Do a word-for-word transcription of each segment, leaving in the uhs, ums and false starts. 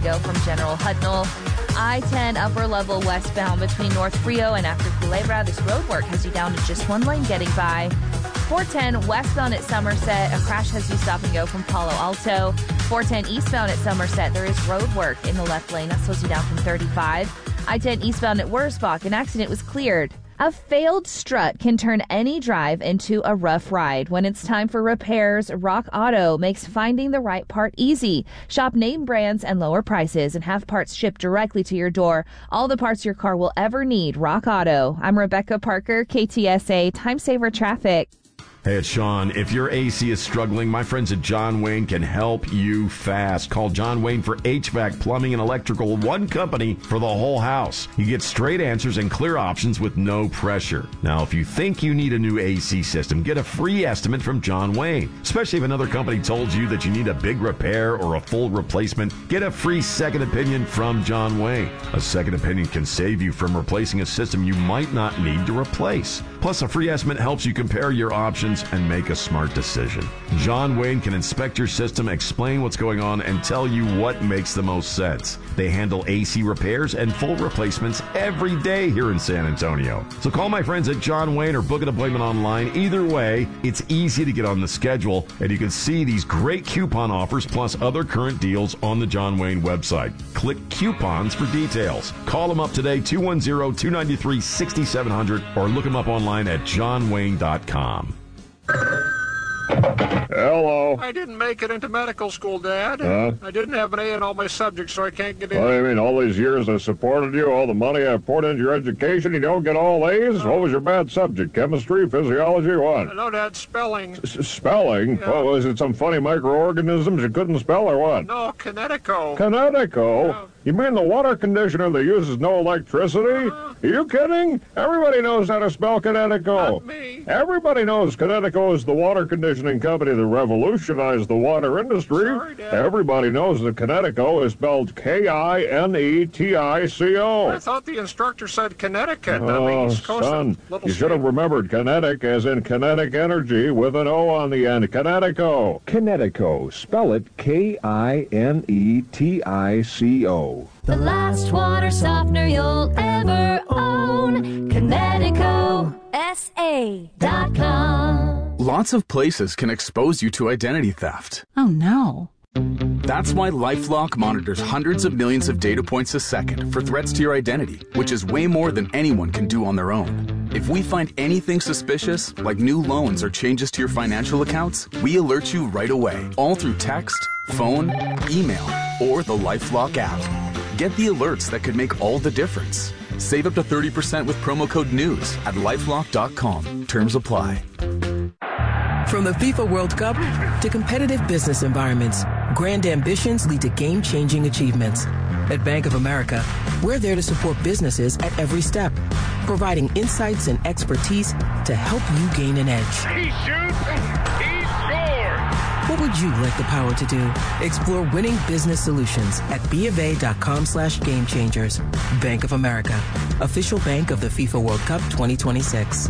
and Go from General Hudnall. I ten upper level westbound between North Frio and after Culebra. This road work has you down to just one lane getting by. four ten westbound at Somerset. A crash has you stop and go from Palo Alto. four ten eastbound at Somerset. There is road work in the left lane. That slows you down from thirty-five. I ten eastbound at Wurzbach. An accident was cleared. A failed strut can turn any drive into a rough ride. When it's time for repairs, Rock Auto makes finding the right part easy. Shop name brands and lower prices and have parts shipped directly to your door. All the parts your car will ever need. Rock Auto. I'm Rebecca Parker, K T S A Time Saver Traffic. Hey, it's Sean. If your A C is struggling, my friends at John Wayne can help you fast. Call John Wayne for H V A C, plumbing, and electrical. One company for the whole house. You get straight answers and clear options with no pressure. Now, if you think you need a new A C system, get a free estimate from John Wayne. Especially if another company told you that you need a big repair or a full replacement, get a free second opinion from John Wayne. A second opinion can save you from replacing a system you might not need to replace. Plus, a free estimate helps you compare your options and make a smart decision. John Wayne can inspect your system, explain what's going on, and tell you what makes the most sense. They handle A C repairs and full replacements every day here in San Antonio. So call my friends at John Wayne or book an appointment online. Either way, it's easy to get on the schedule, and you can see these great coupon offers plus other current deals on the John Wayne website. Click coupons for details. Call them up today, two one zero, two nine three, six seven zero zero, or look them up online at john wayne dot com. Hello. I didn't make it into medical school, Dad. Huh? I didn't have an A in all my subjects, so I can't get in. What do you mean, all these years I supported you, all the money I poured into your education, you don't get all A's? What was your bad subject? Chemistry, physiology, what? No, Dad, spelling. S- spelling? Yeah. What, was it some funny microorganisms you couldn't spell or what? No, Kinetico. Kinetico? Yeah. You mean the water conditioner that uses no electricity? Uh, Are you kidding? Everybody knows how to spell Kinetico. Not me. Everybody knows Kinetico is the water conditioning company that revolutionized the water industry. Sorry, Dad. Everybody knows that Kinetico is spelled K I N E T I C O. I thought the instructor said Connecticut. on the Oh, East Coast son, of Little you should have state. remembered kinetic as in kinetic energy with an O on the end. Kinetico. Kinetico. Spell it K I N E T I C O. The last water softener you'll ever own. Kinetico S A dot com. Lots of places can expose you to identity theft. Oh, no. That's why LifeLock monitors hundreds of millions of data points a second for threats to your identity, which is way more than anyone can do on their own. If we find anything suspicious, like new loans or changes to your financial accounts, we alert you right away, all through text, phone, email, or the LifeLock app. Get the alerts that could make all the difference. Save up to thirty percent with promo code NEWS at lifelock dot com. Terms apply. From the FIFA World Cup to competitive business environments, grand ambitions lead to game-changing achievements. At Bank of America, we're there to support businesses at every step, providing insights and expertise to help you gain an edge. He shoots, he scores! What would you like the power to do? Explore winning business solutions at bofa.com slash game changers. Bank of America, official bank of the FIFA World Cup twenty twenty-six.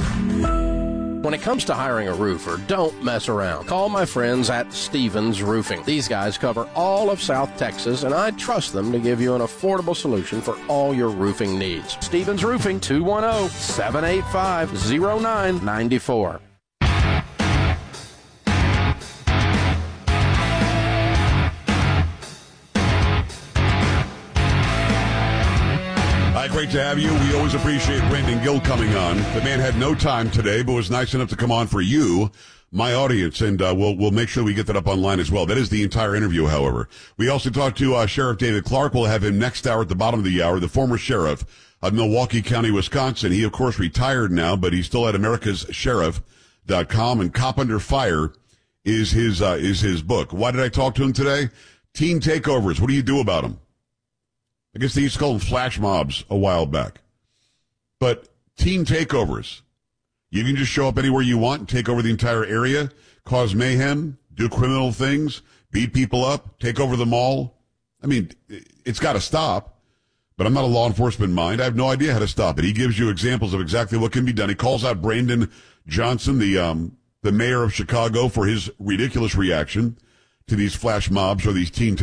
When it comes to hiring a roofer, don't mess around. Call my friends at Stevens Roofing. These guys cover all of South Texas, and I trust them to give you an affordable solution for all your roofing needs. Stevens Roofing, two one zero, seven eight five, zero nine nine four. Hi, great to have you. We always appreciate Brandon Gill coming on. The man had no time today, but was nice enough to come on for you, my audience, and uh, we'll we'll make sure we get that up online as well. That is the entire interview, however. We also talked to uh, Sheriff David Clark. We'll have him next hour at the bottom of the hour, the former sheriff of Milwaukee County, Wisconsin. He, of course, retired now, but he's still at americas sheriff dot com, and Cop Under Fire is his uh, is his book. Why did I talk to him today? Teen takeovers. What do you do about them? I guess they used to call them flash mobs a while back. But teen takeovers. You can just show up anywhere you want and take over the entire area, cause mayhem, do criminal things, beat people up, take over the mall. I mean, it's got to stop. But I'm not a law enforcement mind. I have no idea how to stop it. He gives you examples of exactly what can be done. He calls out Brandon Johnson, the um, the mayor of Chicago, for his ridiculous reaction to these flash mobs or these teen